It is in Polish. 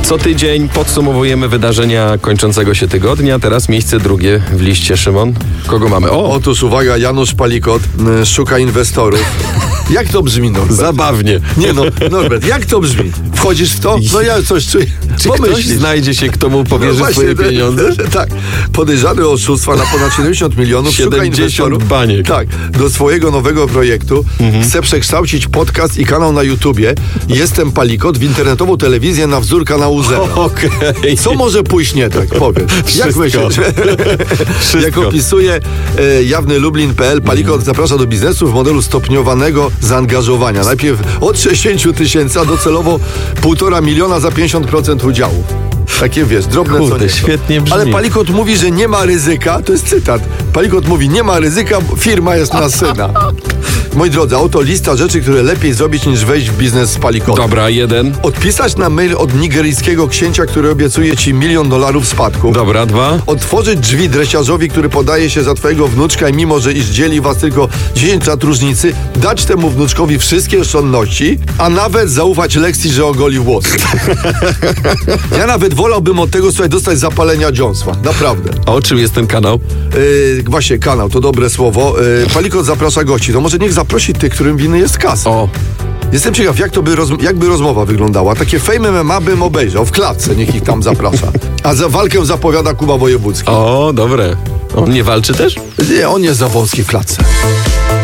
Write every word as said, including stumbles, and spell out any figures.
Co tydzień podsumowujemy wydarzenia kończącego się tygodnia. Teraz miejsce drugie w liście, Szymon. Kogo mamy? O! Otóż uwaga, Janusz Palikot y, szuka inwestorów. Jak to brzmi, Norbert? Zabawnie. Nie no, Norbert, jak to brzmi? Wchodzisz w to? No ja coś czuję. Czy ktoś znajdzie się, kto mu powierzy No swoje właśnie, pieniądze? Tak. Podejrzany o oszustwa na ponad siedemdziesiąt milionów szuka siedemdziesiąt inwestorów. baniek. Tak. Do swojego nowego projektu mhm. chce przekształcić podcast i kanał na YouTubie Jestem Palikot w internetową telewizję na wzór kanału Zero. Okej. Okay. Co może pójść nie tak? Powiedz. Wszystko. Jak myślisz? Jak opisuje e, jawny Lublin kropka p l, Palikot mhm. zaprasza do biznesu w modelu stopniowanego zaangażowania. Najpierw od sześćdziesiąt tysięcy, a docelowo półtora miliona za pięćdziesiąt procent udziału. Takie wiesz, drobne Kurde, co nie. świetnie brzmi. Ale Palikot mówi, że nie ma ryzyka, to jest cytat. Palikot mówi, nie ma ryzyka, firma jest na syna. Moi drodzy, oto lista rzeczy, które lepiej zrobić niż wejść w biznes z Palikotem. Dobra, jeden. Odpisać na mail od nigeryjskiego księcia, który obiecuje ci milion dolarów spadku. Dobra, dwa. Otworzyć drzwi dresiarzowi, który podaje się za twojego wnuczka i mimo, że iż dzieli was tylko dziesięć lat różnicy, dać temu wnuczkowi wszystkie oszczędności, a nawet zaufać lekcji, że ogoli włosy. Ja nawet wolałbym od tego, słuchaj, dostać zapalenia dziąsła. Naprawdę. A o czym jest ten kanał? Yy, właśnie, kanał, to dobre słowo. Yy, Palikot zaprasza gości. To może niech zaprosi tych, którym winny jest kas. O. Jestem ciekaw, jak to by roz, jakby rozmowa wyglądała. Takie Fame M M A bym obejrzał w klatce, niech ich tam zaprasza. A za walkę zapowiada Kuba Wojewódzki. O, dobre. On nie walczy też? Nie, on jest za wąski w klatce.